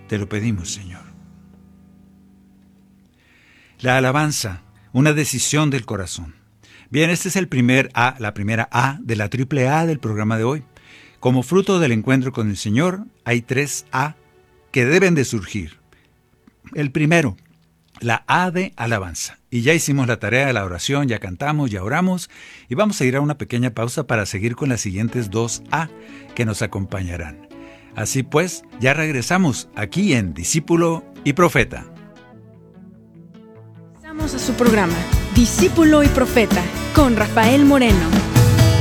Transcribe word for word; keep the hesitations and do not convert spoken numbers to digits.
Te lo pedimos, Señor. La alabanza, una decisión del corazón. Bien, este es el primer A, la primera A de la triple A del programa de hoy. Como fruto del encuentro con el Señor, hay tres A que deben de surgir. El primero, la A de alabanza. Y ya hicimos la tarea de la oración, ya cantamos, ya oramos, y vamos a ir a una pequeña pausa para seguir con las siguientes dos A que nos acompañarán. Así pues, ya regresamos aquí en Discípulo y Profeta. Regresamos a su programa, Discípulo y Profeta, con Rafael Moreno.